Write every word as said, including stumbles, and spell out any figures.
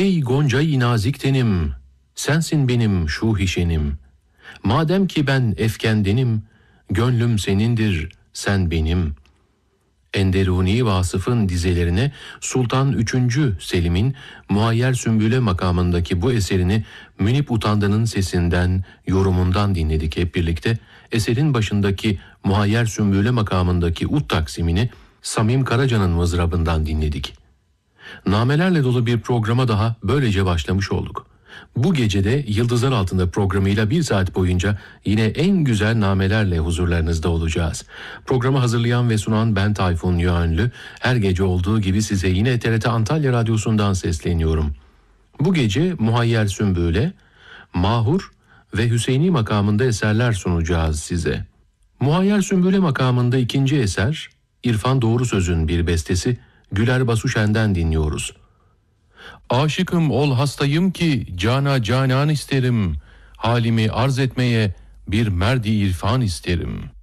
Ey gonca-i nazik tenim, sensin benim şu hişenim. Madem ki ben efkendenim, gönlüm senindir, sen benim. Enderuni Vasıf'ın dizelerine Sultan üçüncü. Selim'in Muayyer Sümbüle makamındaki bu eserini Münip Utandı'nın sesinden, yorumundan dinledik hep birlikte. Eserin başındaki Muayyer Sümbüle makamındaki ut taksimini Samim Karaca'nın mızrabından dinledik. Namelerle dolu bir programa daha böylece başlamış olduk. Bu gecede Yıldızlar Altında programıyla bir saat boyunca yine en güzel namelerle huzurlarınızda olacağız. Programı hazırlayan ve sunan ben Tayfun Yönlü. Her gece olduğu gibi size yine T R T Antalya Radyosu'ndan sesleniyorum. Bu gece Muayyer Sümbüle, Mahur ve Hüseyini makamında eserler sunacağız size. Muayyer Sümbüle makamında ikinci eser, İrfan Doğru Söz'ün bir bestesi Güler Basuşen'den dinliyoruz. Aşıkım ol hastayım ki cana canan isterim. Halimi arz etmeye bir merdi irfan isterim.